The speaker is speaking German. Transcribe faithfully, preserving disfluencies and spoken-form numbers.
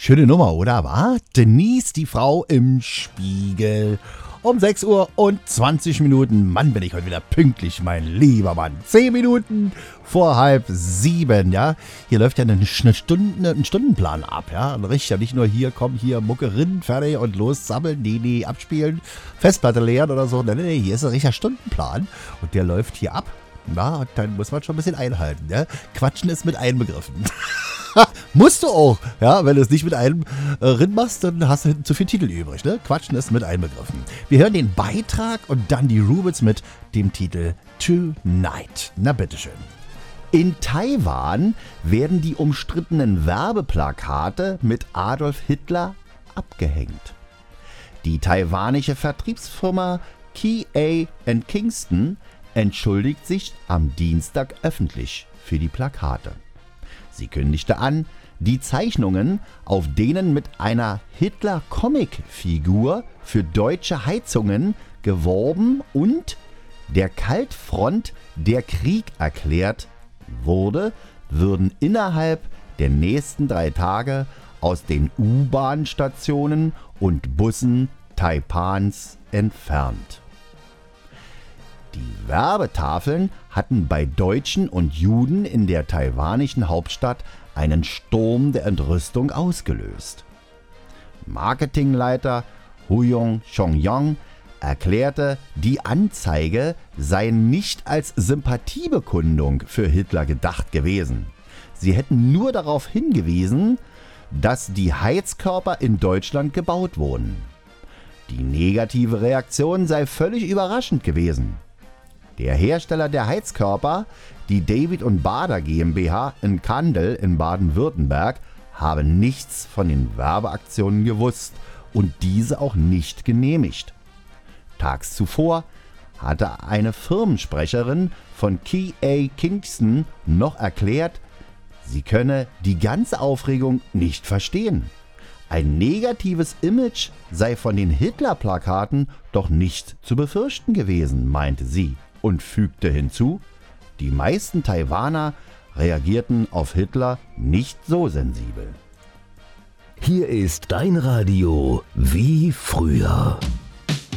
Schöne Nummer, oder? War Denise, die Frau im Spiegel. Um sechs Uhr und zwanzig Minuten. Mann, bin ich heute wieder pünktlich, mein lieber Mann. Zehn Minuten vor halb sieben, ja. Hier läuft ja eine, eine Stunde, ein Stundenplan ab, ja. Und richtig, ja nicht nur hier, komm, hier, Mucke rin, fertig und los, sammeln, nee, nee, abspielen, Festplatte leeren oder so. Nee, nee, hier ist ein richtiger Stundenplan und der läuft hier ab. Na, und dann muss man schon ein bisschen einhalten, ja. Quatschen ist mit einbegriffen. Musst du auch, ja, wenn du es nicht mit einem äh, Rind machst, dann hast du hinten zu viel Titel übrig, ne? Quatschen ist mit einbegriffen. Wir hören den Beitrag und dann die Rubens mit dem Titel Tonight. Na bitteschön. In Taiwan werden die umstrittenen Werbeplakate mit Adolf Hitler abgehängt. Die taiwanische Vertriebsfirma K A and Kingston entschuldigt sich am Dienstag öffentlich für die Plakate. Sie kündigte an, die Zeichnungen, auf denen mit einer Hitler-Comic-Figur für deutsche Heizungen geworben und der Kaltfront der Krieg erklärt wurde, würden innerhalb der nächsten drei Tage aus den U-Bahn-Stationen und Bussen Taipans entfernt. Die Werbetafeln hatten bei Deutschen und Juden in der taiwanischen Hauptstadt einen Sturm der Entrüstung ausgelöst. Marketingleiter Huyong Chongyong erklärte, die Anzeige sei nicht als Sympathiebekundung für Hitler gedacht gewesen. Sie hätten nur darauf hingewiesen, dass die Heizkörper in Deutschland gebaut wurden. Die negative Reaktion sei völlig überraschend gewesen. Der Hersteller der Heizkörper, die David und Bader GmbH in Kandel in Baden-Württemberg, habe nichts von den Werbeaktionen gewusst und diese auch nicht genehmigt. Tags zuvor hatte eine Firmensprecherin von K A Kingston noch erklärt, sie könne die ganze Aufregung nicht verstehen. Ein negatives Image sei von den Hitler-Plakaten doch nicht zu befürchten gewesen, meinte sie. Und fügte hinzu, die meisten Taiwaner reagierten auf Hitler nicht so sensibel. Hier ist dein Radio wie früher.